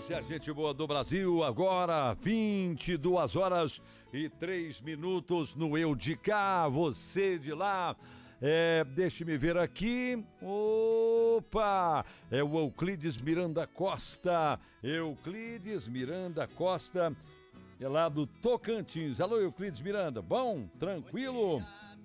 Essa é a gente boa do Brasil, agora 22 horas e 3 minutos no Eu de Cá, você de lá. Deixe-me ver aqui. Opa! É o Euclides Miranda Costa. Euclides Miranda Costa, é lá do Tocantins. Alô, Euclides Miranda, bom? Tranquilo?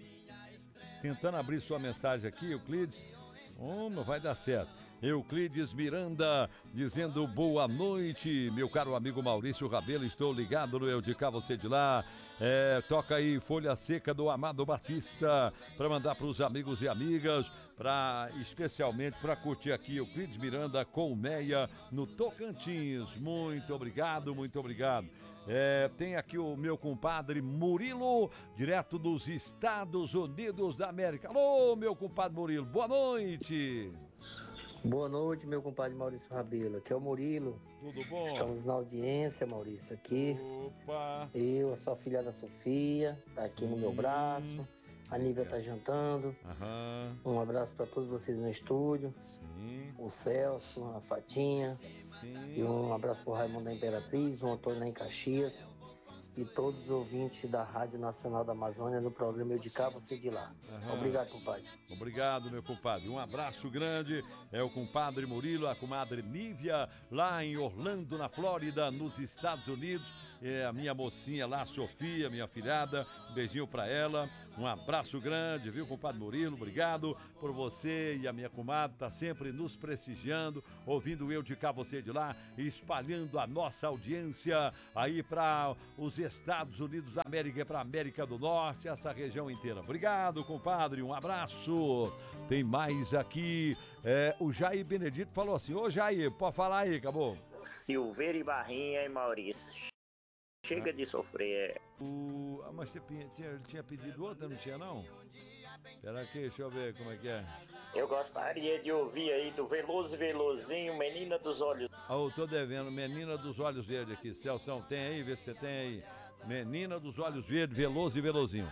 Tentando abrir sua mensagem aqui, Euclides. Não vai dar certo. Euclides Miranda dizendo boa noite, meu caro amigo Maurício Rabelo, estou ligado no Eu de Cá, você de lá. Toca aí Folha Seca do Amado Batista para mandar para os amigos e amigas, especialmente para curtir aqui Euclides Miranda Colmeia no Tocantins. Muito obrigado, muito obrigado. Tem aqui o meu compadre Murilo, direto dos Estados Unidos da América. Alô, meu compadre Murilo, boa noite. Boa noite, meu compadre Maurício Rabelo. Aqui é o Murilo. Tudo bom? Estamos na audiência, Maurício, aqui. Opa! Eu, a sua filha da Sofia, tá aqui no meu braço. A Nívia tá jantando. Um abraço para todos vocês no estúdio. Sim. O Celso, a Fatinha. Sim. E um abraço pro Raimundo da Imperatriz, o Antônio lá em Caxias. E todos os ouvintes da Rádio Nacional da Amazônia no programa Eu de Cá, você de lá. Obrigado, compadre. Obrigado, meu compadre. Um abraço grande. É o compadre Murilo, a comadre Nívia, lá em Orlando, na Flórida, nos Estados Unidos. A minha mocinha lá, Sofia, minha filhada. Um beijinho pra ela. Um abraço grande, viu, compadre Murilo? Obrigado por você e a minha comadre tá sempre nos prestigiando, ouvindo Eu de Cá, você de lá, espalhando a nossa audiência aí para os Estados Unidos da América e para a América do Norte, essa região inteira. Obrigado, compadre, um abraço. Tem mais aqui, o Jair Benedito falou assim: ô Jair, pode falar aí, acabou? Silveira e Barrinha e Maurício. Chega de sofrer. Mas você tinha pedido outra, não tinha não? Espera aqui, deixa eu ver como é que é. Eu gostaria de ouvir aí do Veloso e Velozinho, Menina dos Olhos. Eu tô devendo, Menina dos Olhos Verdes aqui. Celção, tem aí? Vê se você tem aí. Menina dos Olhos Verdes, Veloso e Velozinho.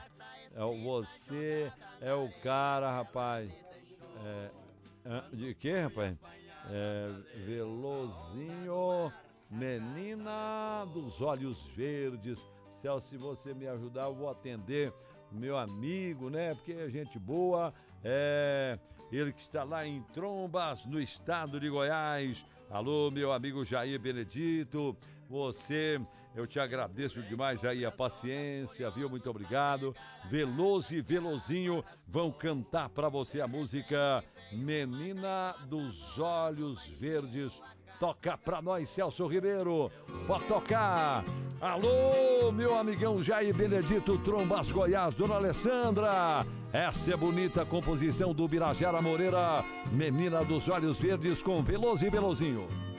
Você é o cara, rapaz. De quê, rapaz? Velozinho... Menina dos Olhos Verdes. Celso, se você me ajudar, eu vou atender meu amigo, né? Porque é gente boa. Ele que está lá em Trombas, no estado de Goiás. Alô, meu amigo Jair Benedito. Eu te agradeço demais aí a paciência, viu? Muito obrigado. Veloso e Velozinho vão cantar pra você a música Menina dos Olhos Verdes. Toca pra nós, Celso Ribeiro. Pode tocar. Alô, meu amigão Jair Benedito, Trombas, Goiás, Dona Alessandra. Essa é a bonita composição do Birajara Moreira, Menina dos Olhos Verdes com Veloso e Velozinho.